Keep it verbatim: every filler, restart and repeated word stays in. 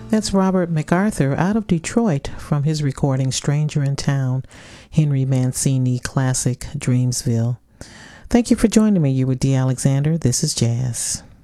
That's Robert MacArthur out of Detroit from his recording Stranger in Town, Henry Mancini classic Dreamsville. Thank you for joining me. You were Dee Alexander. This is Jazz.